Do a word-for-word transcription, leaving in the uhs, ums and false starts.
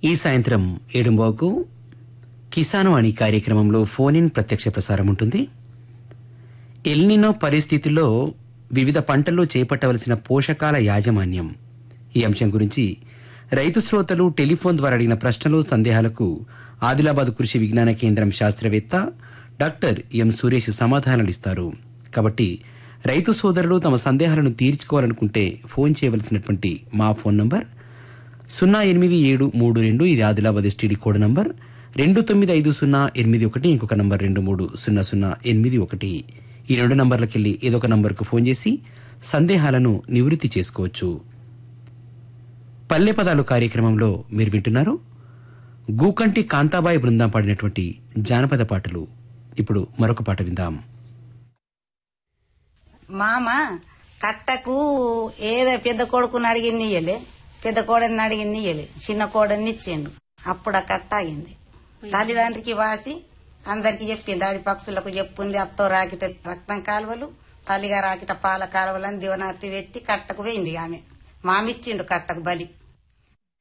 ఈ సాయంత్రం ఏడుంబావుకు కిసాన్ వాణి కార్యక్రమంలో ఫోన్ ఇన్ ప్రత్యక్ష ప్రసారం ఉంటుంది. ఎల్నినో పరిస్థితుల్లో వివిధ పంటల్లో చేపట్టవలసిన పోషకాల యాజమాన్యం ఈ అంశం గురించి రైతు శ్రోతలు టెలిఫోన్ ద్వారా అడిగిన ప్రశ్నలు సందేహాలకు ఆదిలాబాద్ కృషి విజ్ఞాన కేంద్రం శాస్త్రవేత్త డాక్టర్ ఎం సురేష్ సమాధానాలు ఇస్తారు. కాబట్టి రైతు సోదరులు తమ సందేహాలను తీర్చుకోవాలనుకుంటే ఫోన్ చేయవలసినటువంటి మా ఫోన్ నంబర్ సున్నా ఎనిమిది ఏడు మూడు రెండు ఇది ఆదిలాబాద్ ఎస్టీడీ కోడ్ నంబర్ రెండు తొమ్మిది ఐదు సున్నా ఎనిమిది ఒకటి ఇంకొక నంబర్ రెండు మూడు సున్నా సున్నా ఎనిమిది ఒకటి. ఈ రెండు నంబర్లకెళ్ళి ఏదో ఒక నంబర్కు ఫోన్ చేసి సందేహాలను నివృత్తి చేసుకోవచ్చు. పల్లె పదాలు కార్యక్రమంలో మీరు వింటున్నారు గూకంటి కాంతాబాయి బృందం పాడినటువంటి జానపద పాటలు. ఇప్పుడు మరొక పాట విందాం. మామ కట్టకు ఏదో పెద్ద కొడుకుని అడిగింది ఇయ్యలే, పెద్ద కోడని అడిగింది ఇయ్యలే, చిన్న కోడని ఇచ్చిండు. అప్పుడు ఆ కట్ట ఆగింది. తల్లిదండ్రికి వాసి అందరికి చెప్పింది, ఆడి పక్షులకు చెప్పుంది. అత్తో రాకిట రక్తం కాలువలు, తల్లిగా రాకిట పాల కాలువలు అని దివనార్తి పెట్టి కట్టకు పోయింది. ఆమె మామిచ్చిండు కట్టకు బలి.